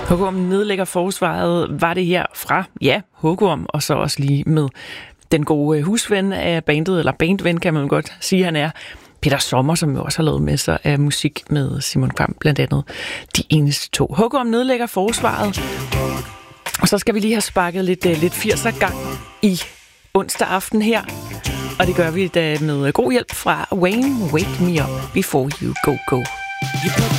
Hugorm nedlægger forsvaret, var det her fra, ja, Hugorm, og så også lige med den gode husven af bandet, eller bandven kan man godt sige, han er, Peter Sommer, som jo også har lavet masser af musik med Simon Kvam, blandt andet De Eneste To. Hugorm nedlægger forsvaret, og så skal vi lige have sparket lidt 80'er gang i onsdag aften her, og det gør vi da med god hjælp fra Wayne, Wake Me Up Before You Go Go.